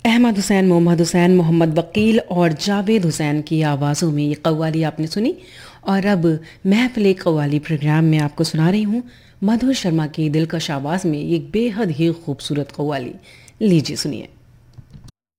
अहमद हुसैन, मोहम्मद हुसैन, मोहम्मद वकील और जावेद हुसैन की आवाज़ों में ये कव्वाली आपने सुनी। और अब महफ़िल कव्वाली प्रोग्राम में आपको सुना रही हूँ मधुर शर्मा की दिलकश आवाज़ में एक बेहद ही खूबसूरत कव्वाली। लीजिए सुनिए।